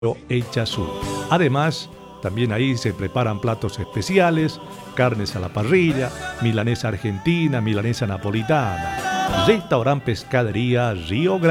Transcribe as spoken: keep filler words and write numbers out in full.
hecha sur. Además, también ahí se preparan platos especiales, carnes a la parrilla, milanesa argentina, milanesa napolitana. Restaurant Pescadería Río Grande.